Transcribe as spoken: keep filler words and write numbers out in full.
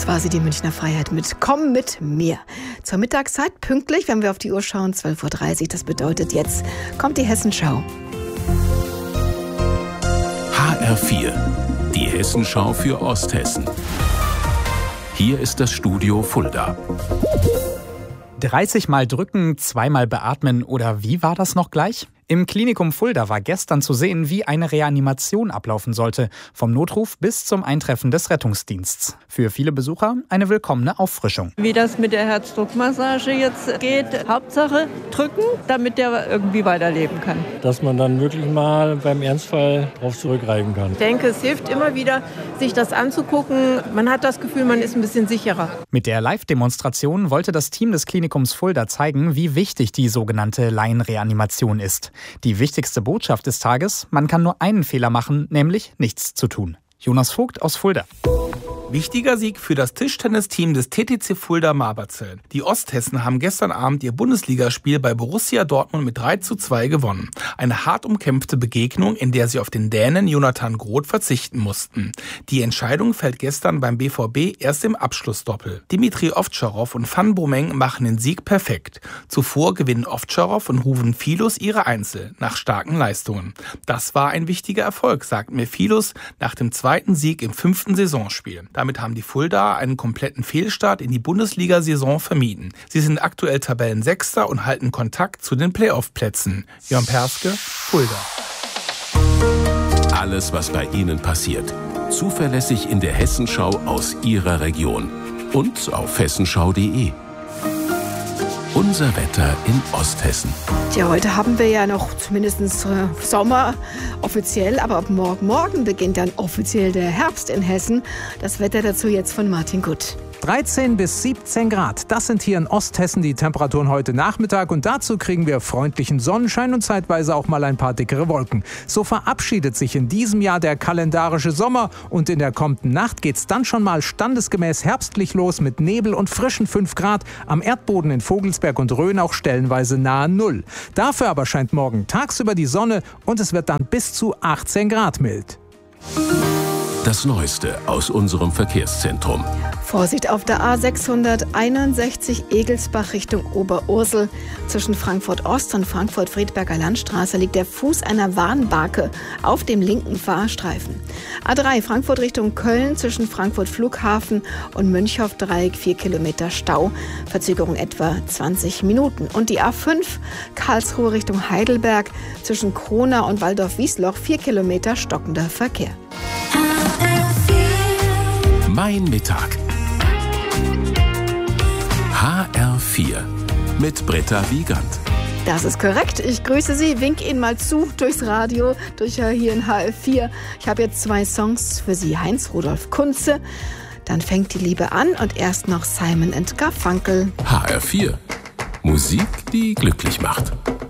quasi die Münchner Freiheit mit Komm mit mir. Zur Mittagszeit pünktlich, wenn wir auf die Uhr schauen, zwölf Uhr dreißig. Das bedeutet, jetzt kommt die Hessenschau. H R vier, die Hessenschau für Osthessen. Hier ist das Studio Fulda. dreißig Mal drücken, zweimal beatmen oder wie war das noch gleich? Im Klinikum Fulda war gestern zu sehen, wie eine Reanimation ablaufen sollte, vom Notruf bis zum Eintreffen des Rettungsdienstes. Für viele Besucher eine willkommene Auffrischung. Wie das mit der Herzdruckmassage jetzt geht, Hauptsache drücken, damit der irgendwie weiterleben kann. Dass man dann wirklich mal beim Ernstfall drauf zurückgreifen kann. Ich denke, es hilft immer wieder, sich das anzugucken. Man hat das Gefühl, man ist ein bisschen sicherer. Mit der Live-Demonstration wollte das Team des Klinikums Fulda zeigen, wie wichtig die sogenannte Laienreanimation ist. Die wichtigste Botschaft des Tages: Man kann nur einen Fehler machen, nämlich nichts zu tun. Jonas Vogt aus Fulda. Wichtiger Sieg für das Tischtennisteam des T T C Fulda Marberzell. Die Osthessen haben gestern Abend ihr Bundesligaspiel bei Borussia Dortmund mit drei zu zwei gewonnen. Eine hart umkämpfte Begegnung, in der sie auf den Dänen Jonathan Groth verzichten mussten. Die Entscheidung fällt gestern beim B V B erst im Abschlussdoppel. Dimitri Ovtcharov und Van Bommeng machen den Sieg perfekt. Zuvor gewinnen Ovtcharov und Ruven Filus ihre Einzel nach starken Leistungen. Das war ein wichtiger Erfolg, sagt mir Filus nach dem zweiten Sieg im fünften Saisonspiel. Damit haben die Fuldaer einen kompletten Fehlstart in die Bundesliga-Saison vermieden. Sie sind aktuell Tabellensechster und halten Kontakt zu den Playoff-Plätzen. Jörn Perske, Fulda. Alles, was bei Ihnen passiert. Zuverlässig in der Hessenschau aus Ihrer Region. Und auf hessenschau punkt de. Unser Wetter in Osthessen. Tja, heute haben wir ja noch zumindest äh, Sommer offiziell, aber ab morgen, morgen beginnt dann offiziell der Herbst in Hessen. Das Wetter dazu jetzt von Martin Gutt. dreizehn bis siebzehn Grad, das sind hier in Osthessen die Temperaturen heute Nachmittag und dazu kriegen wir freundlichen Sonnenschein und zeitweise auch mal ein paar dickere Wolken. So verabschiedet sich in diesem Jahr der kalendarische Sommer und in der kommenden Nacht geht's dann schon mal standesgemäß herbstlich los mit Nebel und frischen fünf Grad, am Erdboden in Vogelsberg und Rhön auch stellenweise nahe Null. Dafür aber scheint morgen tagsüber die Sonne und es wird dann bis zu achtzehn Grad mild. Das Neueste aus unserem Verkehrszentrum. Vorsicht auf der A sechshunderteinundsechzig Egelsbach Richtung Oberursel. Zwischen Frankfurt Ost und Frankfurt-Friedberger Landstraße liegt der Fuß einer Warnbarke auf dem linken Fahrstreifen. A drei Frankfurt Richtung Köln zwischen Frankfurt Flughafen und Münchhoff-Dreieck vier Kilometer Stau. Verzögerung etwa zwanzig Minuten. Und die A fünf Karlsruhe Richtung Heidelberg zwischen Krona und Waldorf-Wiesloch vier Kilometer stockender Verkehr. Mein Mittag. H R vier mit Britta Wiegand. Das ist korrekt. Ich grüße Sie, wink Ihnen mal zu durchs Radio, durch hier in H R vier. Ich habe jetzt zwei Songs für Sie. Heinz-Rudolf Kunze, Dann fängt die Liebe an und erst noch Simon and Garfunkel. H R vier. Musik, die glücklich macht.